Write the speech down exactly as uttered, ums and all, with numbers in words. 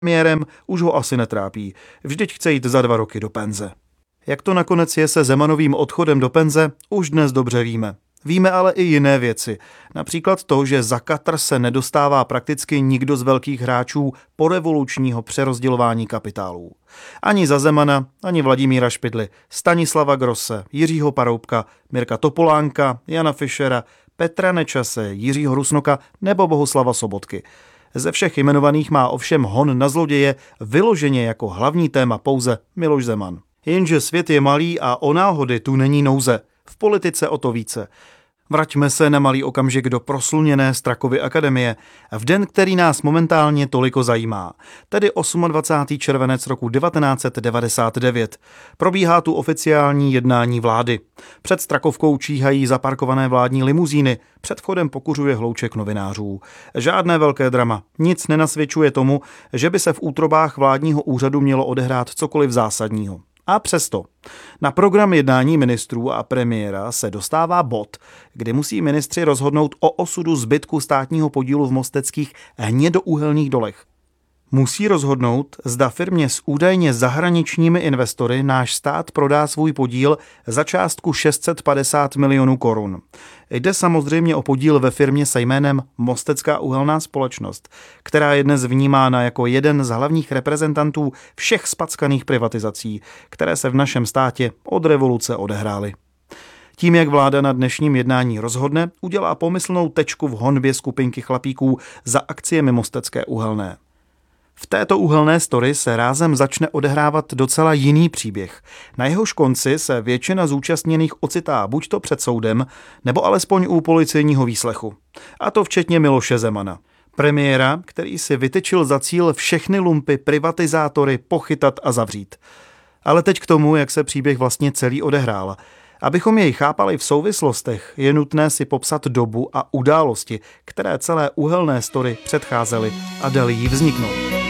Premiérem už ho asi netrápí. Vždyť chce jít za dva roky do penze. Jak to nakonec je se Zemanovým odchodem do penze, už dnes dobře víme. Víme ale i jiné věci. Například to, že za Katr se nedostává prakticky nikdo z velkých hráčů po revolučního přerozdělování kapitálů. Ani za Zemana, ani Vladimíra Špidly, Stanislava Grosse, Jiřího Paroubka, Mirka Topolánka, Jana Fischera, Petra Nečase, Jiřího Rusnoka nebo Bohuslava Sobotky. Ze všech jmenovaných má ovšem hon na zloděje vyloženě jako hlavní téma pouze Miloš Zeman. Jenže svět je malý a o náhody tu není nouze. V politice o to více. Vraťme se na malý okamžik do prosluněné Strakovy akademie, v den, který nás momentálně toliko zajímá, tedy dvacátého osmého červenec roku devatenáct set devadesát devět. Probíhá tu oficiální jednání vlády. Před Strakovkou číhají zaparkované vládní limuzíny, před vchodem pokuřuje hlouček novinářů. Žádné velké drama, nic nenasvědčuje tomu, že by se v útrobách vládního úřadu mělo odehrát cokoliv zásadního. A přesto na program jednání ministrů a premiéra se dostává bod, kdy musí ministři rozhodnout o osudu zbytku státního podílu v mosteckých hnědouhelných dolech. Musí rozhodnout, zda firmě s údajně zahraničními investory náš stát prodá svůj podíl za částku šest set padesát milionů korun. Jde samozřejmě o podíl ve firmě se jménem Mostecká uhelná společnost, která je dnes vnímána jako jeden z hlavních reprezentantů všech spackaných privatizací, které se v našem státě od revoluce odehrály. Tím, jak vláda na dnešním jednání rozhodne, udělá pomyslnou tečku v honbě skupinky chlapíků za akciemi Mostecké uhelné. V této uhelné story se rázem začne odehrávat docela jiný příběh. Na jehož konci se většina zúčastněných ocitá buďto před soudem, nebo alespoň u policejního výslechu. A to včetně Miloše Zemana. Premiéra, který si vytyčil za cíl všechny lumpy, privatizátory pochytat a zavřít. Ale teď k tomu, jak se příběh vlastně celý odehrál. Abychom jej chápali v souvislostech, je nutné si popsat dobu a události, které celé uhelné story předcházely a daly jí vzniknout.